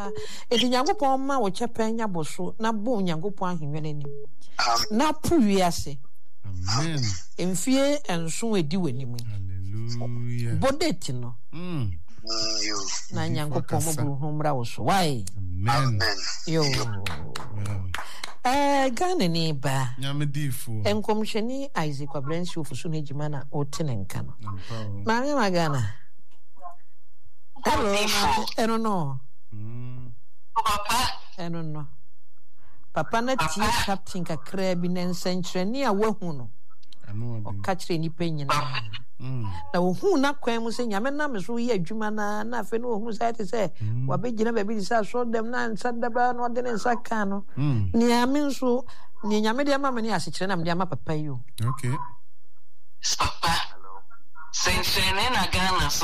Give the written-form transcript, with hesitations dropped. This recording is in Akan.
edi Nyankopon ma wo chepe nya boso na bo Nyankopon ahwenwe ni na pu wiase Amen. Emfie enso edi wanimu Hallelujah. Bodeti no na Nyankopon mo buru homra wo so why Amen. yo Ghana ni ba Nyamedifo enkomhwani Isaac Abransi ofusu na ejima na otenenka no Mami Magana hello I don't know I don't know Papa na ti captain kakra bi na nsankyerani a wahu no o ka kire ni panyina na ohu na kwan mu se nyame na me so ye adwuma na afi no ohu sai te se wa begina ba bi sa so dem na nsadaba no de ne nsaka no ni ame nso ni nyame de ama me ni asekyere na me de ama papa yi o okay papa sense na Ghana